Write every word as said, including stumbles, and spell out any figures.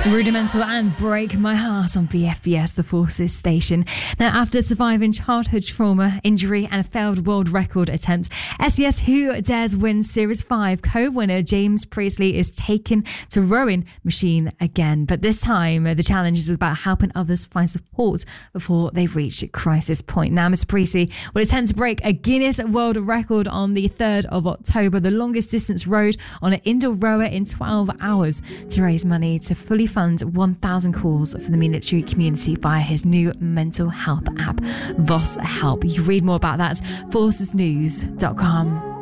Rudimental and Break My Heart on B F B S, the Forces station. Now, after surviving childhood trauma, injury and a failed world record attempt, S E S Who Dares Win Series five co-winner James Priestley is taken to rowing machine again. But this time, the challenge is about helping others find support before they reach crisis point. Now, Mister Priestley will attempt to break a Guinness World Record on the third of October, the longest distance rowed on an indoor rower in twelve hours, to raise money to fully fund one thousand calls for the military community via his new mental health app, Voss Help. You can read more about that at forces news dot com.